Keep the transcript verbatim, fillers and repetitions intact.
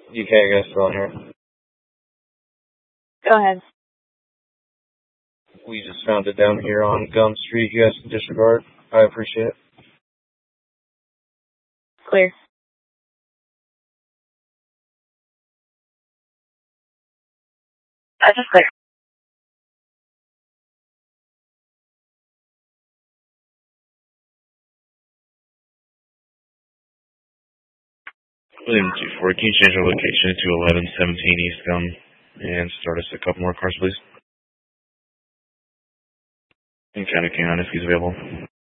You can't get still in here. Go ahead. We just found it down here on Gum Street. You guys can disregard. I appreciate it. Clear. I just clear. William two four, can you change our location to eleven seventeen East Gum and start us a couple more cars, please? And County King on if he's available.